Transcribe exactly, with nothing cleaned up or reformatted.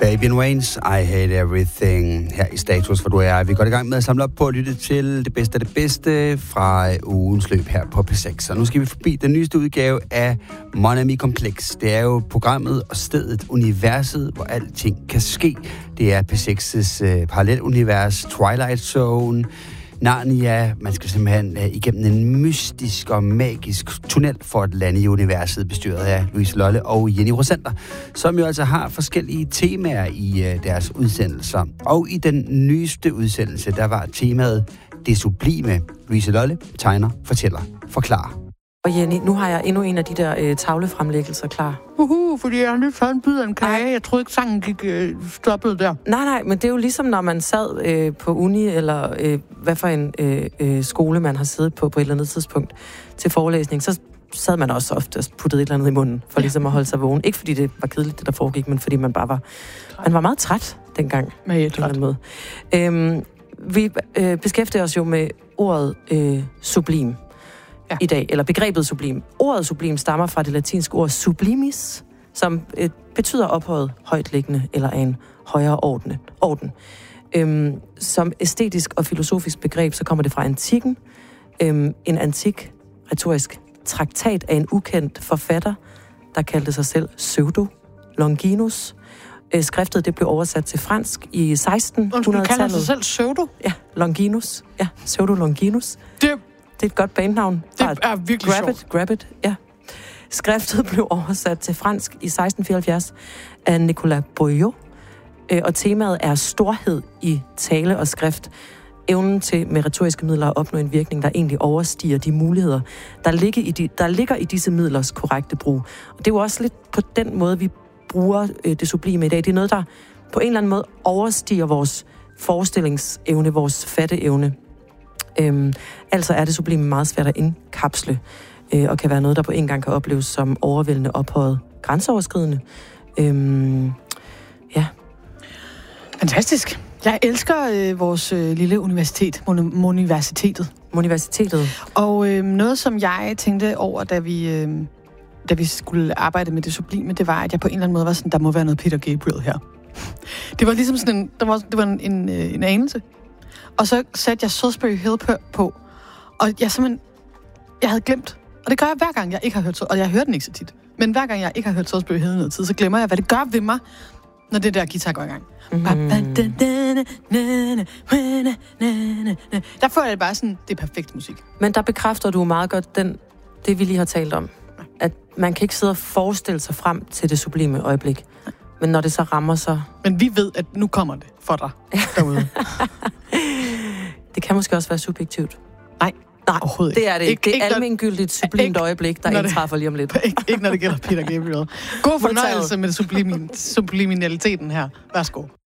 Fabian Waynes, I Hate Everything, her i Status, hvor du er. Vi går i gang med at samle op på at lytte til det bedste af det bedste fra ugens løb her på P seks. Og nu skal vi forbi den nyeste udgave af Mon Ami Complex. Det er jo programmet og stedet, universet, hvor alting kan ske. Det er P seks' uh, parallelunivers, Twilight Zone, Narnia. Man skal simpelthen uh, igennem en mystisk og magisk tunnel for at lande i universet, bestyret af Louise Lolle og Jenny Rosander, som jo altså har forskellige temaer i uh, deres udsendelser. Og i den nyeste udsendelse, der var temaet Det Sublime. Louise Lolle tegner, fortæller, forklarer. Og Jenny, nu har jeg endnu en af de der øh, tavlefremlæggelser klar. Uhu, fordi jeg har lige taget en bid af en kage. Jeg troede ikke, sangen gik øh, stoppet der. Nej, nej, men det er jo ligesom, når man sad øh, på uni, eller øh, hvad for en øh, øh, skole, man har siddet på på et eller andet tidspunkt til forelæsning, så sad man også ofte og puttede et eller andet i munden, for ja. ligesom at holde sig vågen. Ikke fordi det var kedeligt, det der foregik, men fordi man bare var, man var meget træt dengang. Med et træt. Måde. Øhm, vi øh, beskæftiger os jo med ordet øh, sublim. Ja. I dag, eller begrebet sublim. Ordet sublim stammer fra det latinske ord sublimis, som øh, betyder ophøjet, højtliggende eller af en højere ordne, orden. Øhm, som æstetisk og filosofisk begreb, så kommer det fra antikken. Øhm, en antik, retorisk traktat af en ukendt forfatter, der kaldte sig selv Pseudo Longinus. Øh, skriftet det blev oversat til fransk i sekstenhundredetallet. Undskyld, kalder sig selv Pseudo? Ja, Longinus. Ja, Pseudo Longinus. Det Det er et godt bandnavn. Det er virkelig grab sjovt. It, grab it, ja. Skriftet blev oversat til fransk i seksten fireoghalvfjerds af Nicolas Boileau, og temaet er storhed i tale og skrift. Evnen til med retoriske midler at opnå en virkning, der egentlig overstiger de muligheder, der ligger i, de, der ligger i disse midlers korrekte brug. Og det er jo også lidt på den måde, vi bruger det sublime i dag. Det er noget, der på en eller anden måde overstiger vores forestillingsevne, vores fatteevne. Øhm, altså er det sublime meget svært at indkapsle, øh, og kan være noget, der på en gang kan opleves som overvældende, ophøjet, grænseoverskridende. Øhm, ja. Fantastisk. Jeg elsker øh, vores øh, lille universitet, mon- universitetet. Universitetet. Og øh, noget, som jeg tænkte over, da vi, øh, da vi skulle arbejde med det sublime, det var, at jeg på en eller anden måde var sådan, der må være noget Peter Gabriel her. Det var ligesom sådan en, der var, det var en, en, en anelse. Og så satte jeg Salisbury Hill på, og jeg simpelthen, jeg havde glemt, og det gør jeg hver gang, jeg ikke har hørt, og jeg hører den ikke så tit, men hver gang jeg ikke har hørt Salisbury Hill i noget tid, så glemmer jeg, hvad det gør ved mig, når det der guitar går i gang. Mm. Der føler jeg bare sådan, det er perfekt musik. Men der bekræfter du meget godt den, det, vi lige har talt om, at man kan ikke sidde og forestille sig frem til det sublime øjeblik. Men når det så rammer sig... Men vi ved, at nu kommer det for dig derude. Det kan måske også være subjektivt. Nej, Nej, overhovedet det er det ikke. Det er ikke, almengyldigt, sublimt ikke, øjeblik, der indtræffer lige om lidt. Ikke, ikke når det gælder Peter Gabriel. God fornøjelse med det sublimin, subliminaliteten her. Værsgo.